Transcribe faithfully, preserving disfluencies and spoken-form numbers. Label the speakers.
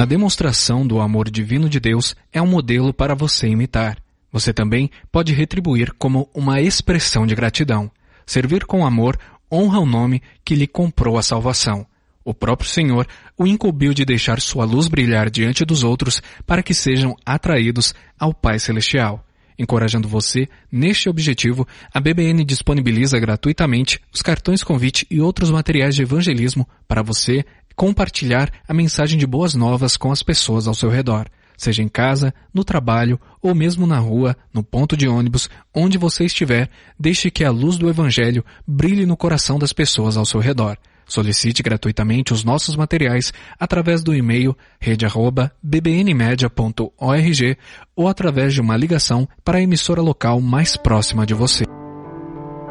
Speaker 1: A demonstração do amor divino de Deus é um modelo para você imitar. Você também pode retribuir como uma expressão de gratidão. Servir com amor honra o nome que lhe comprou a salvação. O próprio Senhor o incumbiu de deixar sua luz brilhar diante dos outros para que sejam atraídos ao Pai Celestial. Encorajando você neste objetivo, a B B N disponibiliza gratuitamente os cartões convite e outros materiais de evangelismo para você compartilhar a mensagem de boas novas com as pessoas ao seu redor. Seja em casa, no trabalho ou mesmo na rua, no ponto de ônibus, onde você estiver, deixe que a luz do Evangelho brilhe no coração das pessoas ao seu redor. Solicite gratuitamente os nossos materiais através do e-mail rede arroba b b n media ponto org ou através de uma ligação para a emissora local mais próxima de você.